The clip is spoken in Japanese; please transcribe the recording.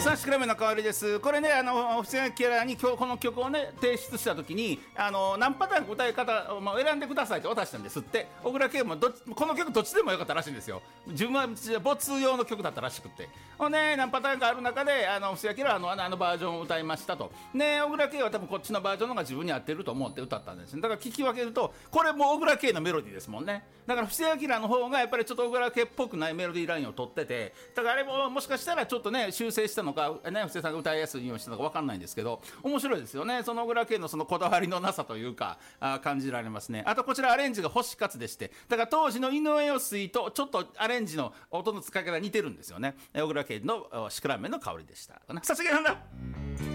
さあシクラメンの代わりです。これね布施明に今日この曲をね提出した時に何パターンか歌い方を選んでくださいって渡したんですって。小倉圭もこの曲どっちでもよかったらしいんですよ。自分は没用の曲だったらしくて、何パターンかある中で布施明はあのバージョンを歌いましたと。ね、小倉圭は多分こっちのバージョンの方が自分に合ってると思って歌ったんです。だから聞き分けるとこれも小倉圭のメロディーですもんね。だから布施明の方がやっぱりちょっと小倉圭っぽくないメロディーラインを取ってて、だからあれももしかしたらちょっとね修正したのかね、布施さんが歌いやすいようにしたのか分かんないんですけど、面白いですよね。その小倉圭のそのこだわりのなさというか感じられますね。あとこちらアレンジが星勝でして、だから当時の井上陽水とちょっとアレンジの音の使い方が似てるんですよね。小倉圭のシクラメンの香りでした。さすがなんだ